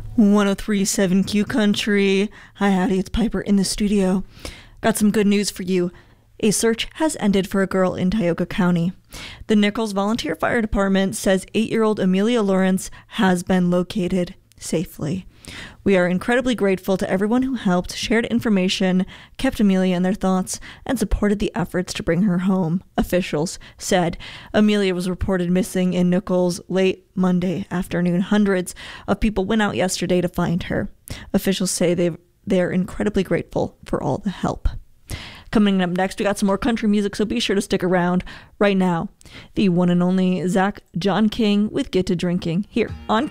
1037 Q Country. Hi, howdy, it's Piper in the studio. Got some good news for you. A search has ended for a girl in Tioga County. The Nichols Volunteer Fire Department says 8-year-old Amelia Lawrence has been located safely. We are incredibly grateful to everyone who helped, shared information, kept Amelia in their thoughts, and supported the efforts to bring her home, officials said. Amelia was reported missing in Nichols late Monday afternoon. Hundreds of people went out yesterday to find her. Officials say they're incredibly grateful for all the help. Coming up next, we got some more country music, so be sure to stick around. Right now, the one and only Zach John King with Get to Drinking here on